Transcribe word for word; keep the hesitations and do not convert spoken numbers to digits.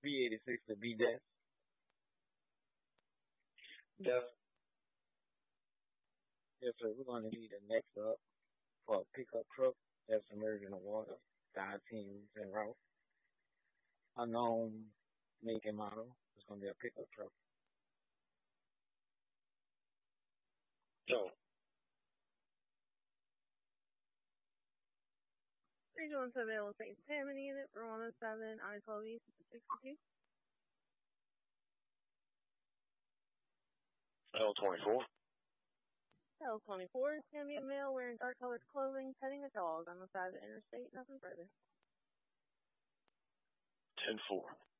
B eighty-six to B dash. Yes, yes, sir. We're going to need a next up for a pickup truck that's submerged in the water. Dive teams en route. Unknown make and model. It's going to be a pickup truck. So, three two one seven, Saint Salmon unit for one oh seven, I twelve East, sixty-two. L twenty-four. L twenty-four is going to be a male wearing dark colored clothing, petting a dog on the side of the interstate, nothing further. ten four.